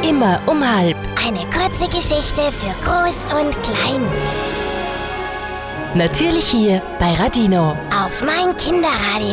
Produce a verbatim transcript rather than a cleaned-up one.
Immer um halb. Eine kurze Geschichte für Groß und Klein. Natürlich hier bei Radino. Auf mein Kinderradio.